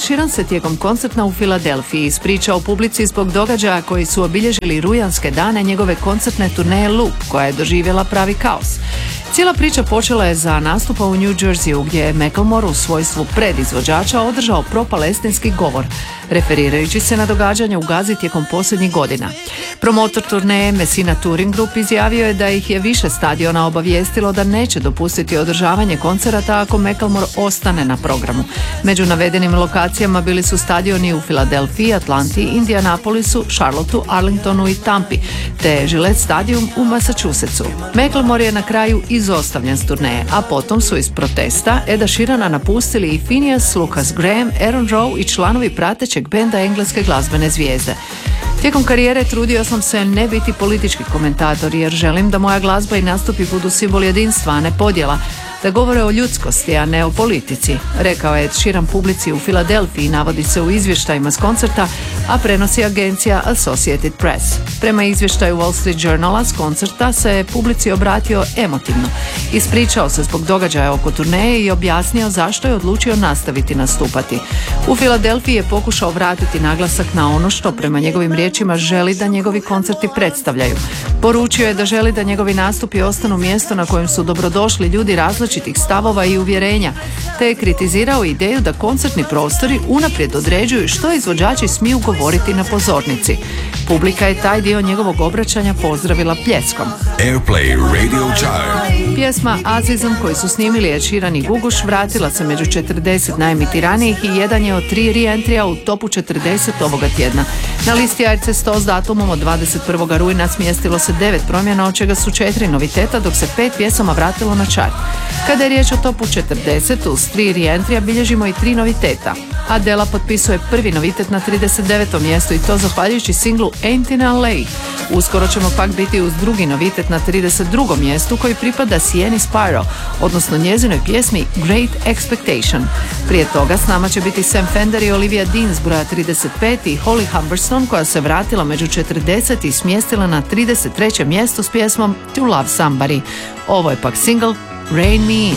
Sheeran se tijekom koncerta u Filadelfiji ispričao publici zbog događaja koji su obilježili rujanske dane njegove koncertne turneje Loop, koja je doživjela pravi kaos. Cijela priča počela je za nastupa u New Jerseyu, gdje je Macklemore u svojstvu predizvođača održao propalestinski govor, referirajući se na događanja u Gazi tijekom posljednjih godina. Promotor turneje Messina Touring Group izjavio je da ih je više stadiona obavijestilo da neće dopustiti održavanje koncerata ako Macklemore ostane na programu. Među navedenim lokacijama bili su stadioni u Filadelfiji, Atlanti, Indianapolisu, Charlotteu, Arlingtonu i Tampi, te Gillette Stadium u Massachusettsu. Macklemore je na kraju izostavljen s turneje, a potom su iz protesta Eda Sheerana napustili i Phineas, Lucas Graham, Aaron Rowe i članovi pratećeg benda engleske glazbene zvijezde. Tijekom karijere trudio sam se ne biti politički komentator, jer želim da moja glazba i nastupi budu simbol jedinstva, a ne podjela, da govore o ljudskosti, a ne o politici, rekao je Ed Sheeran publici u Filadelfiji, navodi se u izvještajima s koncerta, a prenosi agencija Associated Press. Prema izvještaju Wall Street Journala s koncerta se publici obratio emotivno. Ispričao se zbog događaja oko turneje i objasnio zašto je odlučio nastaviti nastupati. U Filadelfiji je pokušao vratiti naglasak na ono što prema njegovim riječima želi da njegovi koncerti predstavljaju. Poručio je da želi da njegovi nastupi ostanu mjesto na kojem su dobrodošli ljudi različitih stavova i uvjerenja, te je kritizirao ideju da koncertni prostori unaprijed određuju što izvođači smiju govoriti na pozornici. Publika je taj dio njegovog obraćanja pozdravila pljeskom. Airplay Radio Chart. Pjesma Azizam koju su snimili Ed Sheeran i Guguš vratila se među 40 najemitiranijih i jedan je od 3 re-entrija u topu 40 ovoga tjedna. Na listi ARC 100 s datumom od 21. rujna smjestilo se 9 promjena, od čega su 4 noviteta, dok se 5 pjesama vratilo na čart. Kada je riječ o topu 40, uz 3 re-entrija bilježimo i 3 noviteta. Adela potpisuje prvi novitet na 39. mjestu i to zahvaljujući singlu Ain't in LA. Uskoro ćemo pak biti uz drugi novitet na 32. mjestu koji pripada Sienni Spiro, odnosno njezinoj pjesmi Great Expectation. Prije toga s nama će biti Sam Fender i Olivia Dean s broja 35 i Holly Humberstone koja se vratila među 40 i smjestila na 33. mjesto s pjesmom To Love Somebody. Ovo je pak single Rain Me In.